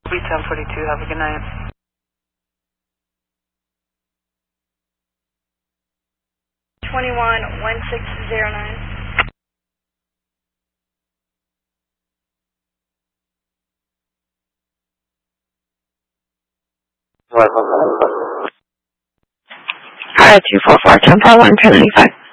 Be 1042, have a good night. $21-1609. Hi, 244, 1041, 1085.